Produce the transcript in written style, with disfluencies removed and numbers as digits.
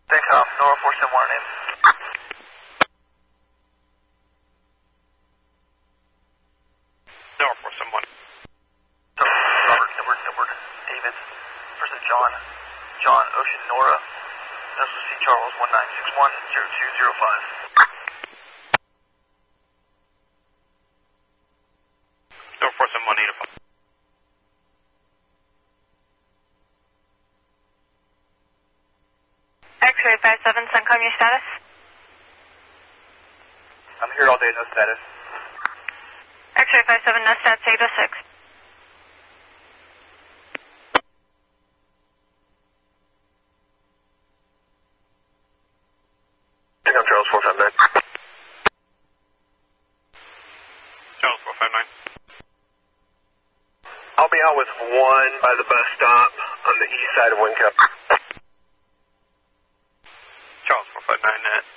Thanks, Nora 471 in. Nora 471. Edward, David, person John, Ocean, Nora, SOC Charles 19610205. Nora 471, need a phone. X-ray 57, Suncom, your status? I'm here all day, no status. X-ray 57, no stats, 806. I'm Charles 459. Charles 459. I'll be out with 1 by the bus stop on the east side of Wincup. Charles 459, net.